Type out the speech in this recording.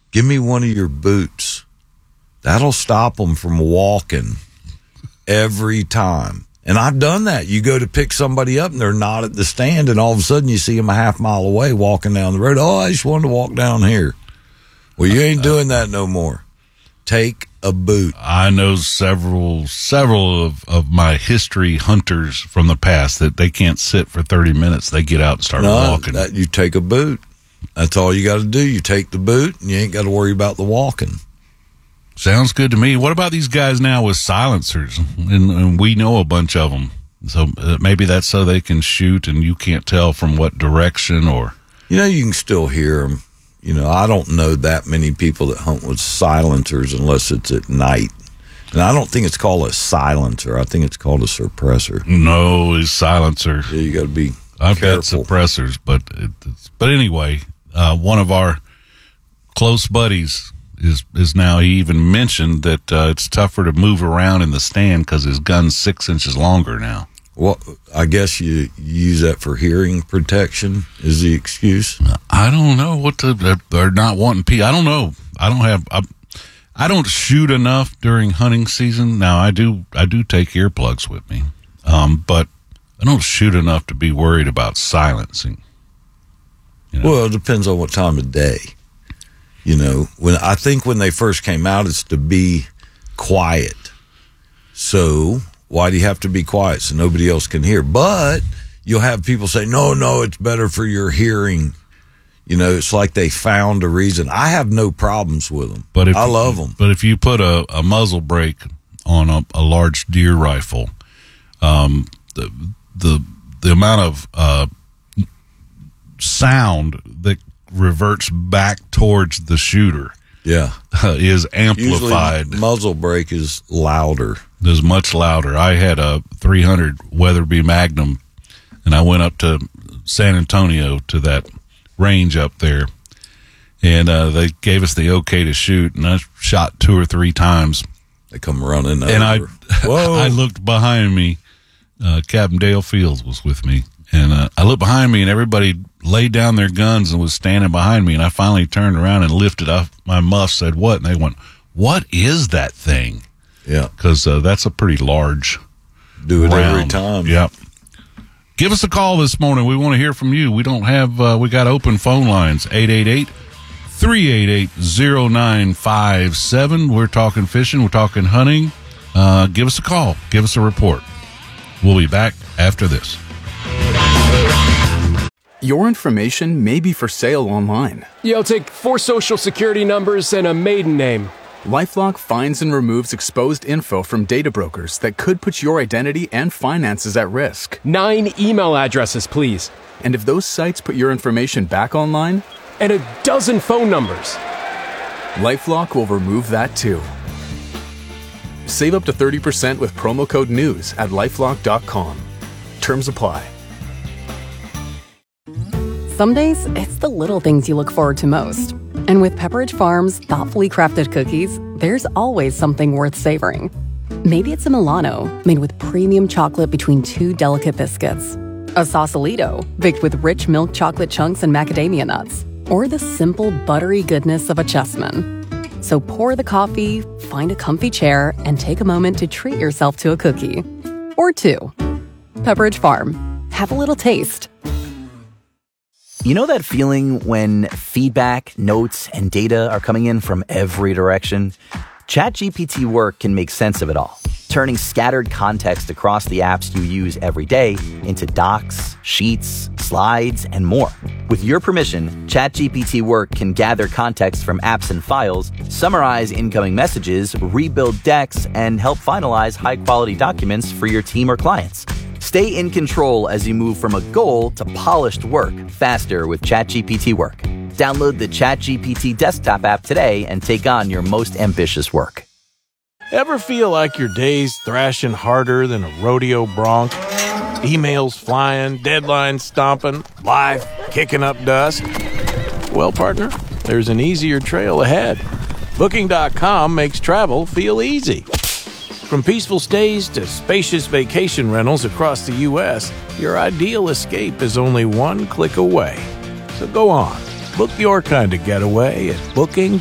give me one of your boots. That'll stop them from walking every time. And I've done that. You go to pick somebody up and they're not at the stand, and all of a sudden you see them a half mile away walking down the road. Oh, I just wanted to walk down here. Well, you ain't doing that no more. Take a boot. I know several of my history hunters from the past that they can't sit for 30 minutes. They get out and start walking. You take a boot. That's all you got to do. You take the boot, and you ain't got to worry about the walking. Sounds good to me. What about these guys now with silencers? And we know a bunch of them. So maybe that's so they can shoot and you can't tell from what direction or... You can still hear them. I don't know that many people that hunt with silencers unless it's at night. And I don't think it's called a silencer. I think it's called a suppressor. No, it's silencer. Yeah, you got to be I've careful. got suppressors, but anyway, one of our close buddies is now, he even mentioned that it's tougher to move around in the stand because his gun's 6 inches longer now. Well, I guess you use that for hearing protection is the excuse. I don't know they're not wanting I don't know. I don't shoot enough during hunting season. Now I do take earplugs with me. But I don't shoot enough to be worried about silencing. Well, it depends on what time of day. When they first came out, it's to be quiet. So why do you have to be quiet so nobody else can hear? But you'll have people say, no, it's better for your hearing. It's like they found a reason. I have no problems with them. I love them. But if you put a muzzle brake on a large deer rifle, the amount of sound that reverts back towards the shooter is amplified. Usually muzzle brake is louder. Is much louder. I had a 300 Weatherby Magnum, and I went up to San Antonio to that range up there, and they gave us the okay to shoot, and I shot 2 or 3 times. They come running and over. I looked behind me. Captain Dale Fields was with me, and I looked behind me, and everybody laid down their guns and was standing behind me, and I finally turned around and lifted up my muff, said, what? And they went, what is that thing? Yeah. Because that's a pretty large Do it round. every time. Yep. Give us a call this morning. We want to hear from you. We don't have, we got open phone lines, 888-388-0957. We're talking fishing. We're talking hunting. Give us a call. Give us a report. We'll be back after this. Your information may be for sale online. Yeah, I'll take 4 social security numbers and a maiden name. LifeLock finds and removes exposed info from data brokers that could put your identity and finances at risk. 9 email addresses, please. And if those sites put your information back online, and a dozen phone numbers. LifeLock will remove that too. Save up to 30% with promo code NEWS at LifeLock.com. Terms apply. Some days, it's the little things you look forward to most. And with Pepperidge Farm's thoughtfully crafted cookies, there's always something worth savoring. Maybe it's a Milano, made with premium chocolate between 2 delicate biscuits. A Sausalito, baked with rich milk chocolate chunks and macadamia nuts. Or the simple, buttery goodness of a Chessman. So pour the coffee, find a comfy chair, and take a moment to treat yourself to a cookie. Or 2. Pepperidge Farm. Have a little taste. You know that feeling when feedback, notes, and data are coming in from every direction? ChatGPT Work can make sense of it all, turning scattered context across the apps you use every day into docs, sheets, slides, and more. With your permission, ChatGPT Work can gather context from apps and files, summarize incoming messages, rebuild decks, and help finalize high-quality documents for your team or clients. Stay in control as you move from a goal to polished work faster with ChatGPT Work. Download the ChatGPT desktop app today and take on your most ambitious work. Ever feel like your day's thrashing harder than a rodeo bronc? Emails flying, deadlines stomping, life kicking up dust? Well, partner, there's an easier trail ahead. Booking.com makes travel feel easy. From peaceful stays to spacious vacation rentals across the U.S., your ideal escape is only one click away. So go on, book your kind of getaway at Booking.com.